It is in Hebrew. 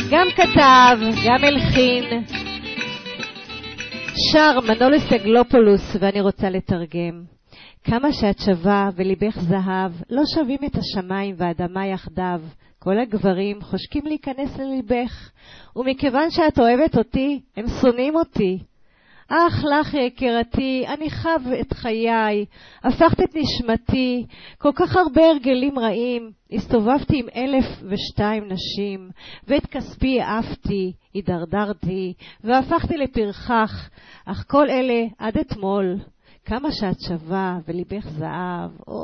גם כתב, גם הלחין, שר מנולוס אגלופולוס, ואני רוצה לתרגם. כמה שאת שווה וליבך זהב, לא שווים את השמיים והאדמה יחדיו. כל הגברים חושקים להיכנס לליבך, ומכיוון שאת אוהבת אותי, הם שונאים אותי. אך לך יקירתי, אני חב את חיי, הפכת את נשמתי, כל כך הרבה הרגלים רעים, הסתובבתי עם 1,002 נשים, ואת כספי העפתי, הידרדרתי, והפכתי לפרחח, אך כל אלה עד אתמול. כמה שאת שווה וליבך זהב,